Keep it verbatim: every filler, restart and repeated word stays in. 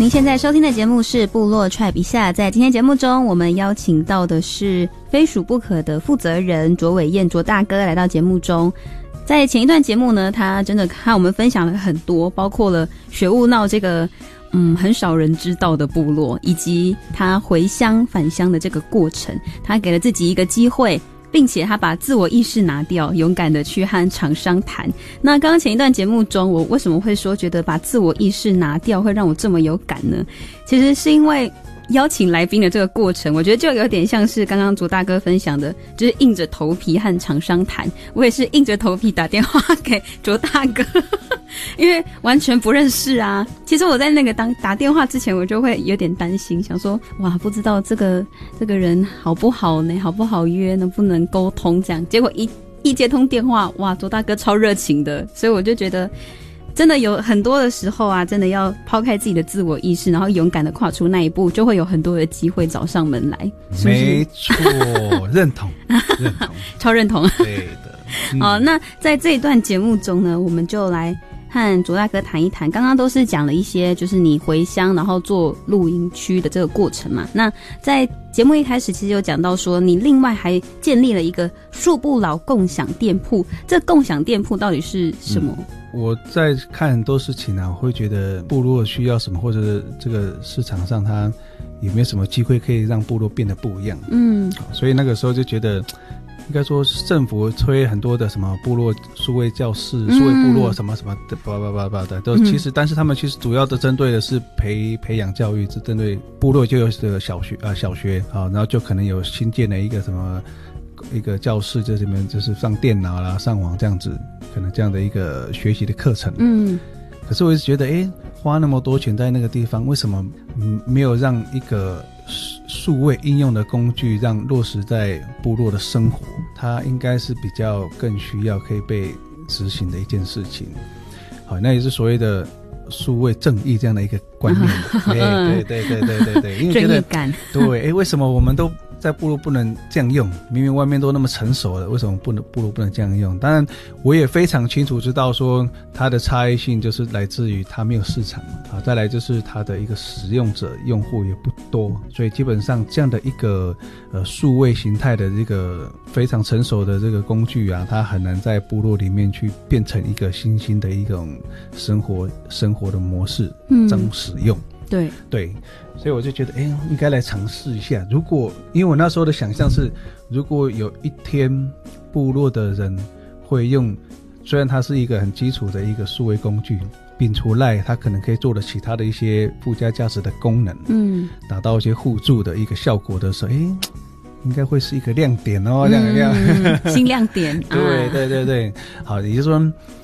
您现在收听的节目是部落 Tribe 一下，在今天节目中我们邀请到的是非属不可的负责人卓伟燕卓大哥来到节目中。在前一段节目呢，他真的和我们分享了很多，包括了雪雾闹这个嗯很少人知道的部落，以及他回乡返乡的这个过程，他给了自己一个机会，并且他把自我意识拿掉，勇敢的去和厂商谈。那刚刚前一段节目中，我为什么会说觉得把自我意识拿掉会让我这么有感呢？其实是因为邀请来宾的这个过程，我觉得就有点像是刚刚卓大哥分享的，就是硬着头皮和厂商谈。我也是硬着头皮打电话给卓大哥因为完全不认识啊。其实我在那个当打电话之前，我就会有点担心，想说哇，不知道这个这个人好不好呢，好不好约，能不能沟通这样。结果一一接通电话，哇，卓大哥超热情的，所以我就觉得真的有很多的时候啊，真的要抛开自己的自我意识，然后勇敢的跨出那一步，就会有很多的机会找上门来。是不是？ 没错，认同，认同， 超认同。 对的。嗯、 好，那在这一段节目中呢，我们就来和卓大哥谈一谈。刚刚都是讲了一些，就是你回乡然后做露营区的这个过程嘛。那在节目一开始，其实有讲到说，你另外还建立了一个树不老共享店铺。这共享店铺到底是什么？嗯， 我在看很多事情啊，我会觉得部落需要什么，或者这个市场上它有没有什么机会可以让部落变得不一样。嗯，所以那个时候就觉得应该说政府推很多的什么部落数位教室、数、嗯、位部落什么什么的叭叭叭叭的都其实、嗯、但是他们其实主要的针对的是培培养教育，是针对部落就有这个小学啊小学啊，然后就可能有新建的一个什么一个教室，这里面就是上电脑啦、上网这样子，可能这样的一个学习的课程。嗯，可是我一直觉得，哎，花那么多钱在那个地方，为什么没有让一个数位应用的工具让落实在部落的生活？它应该是比较更需要可以被执行的一件事情。好，那也是所谓的数位正义这样的一个观念。对对对对对对，因为觉得正义感。 对，哎，为什么我们都在部落不能这样用？明明外面都那么成熟了，为什么不能部落不能这样用？当然，我也非常清楚知道说它的差异性就是来自于它没有市场啊，再来就是它的一个使用者用户也不多，所以基本上这样的一个呃数位形态的这个非常成熟的这个工具啊，它很难在部落里面去变成一个新兴的一种生活生活的模式，嗯，这样使用。 对对，所以我就觉得，哎，应该来尝试一下。如果因为我那时候的想象是，如果有一天部落的人会用，虽然它是一个很基础的一个数位工具，并除赖它可能可以做的其他的一些附加价值的功能，嗯，达到一些互助的一个效果的时候，哎，应该会是一个亮点哦，亮亮、嗯、 新亮点。 对对对对，好，也就是说。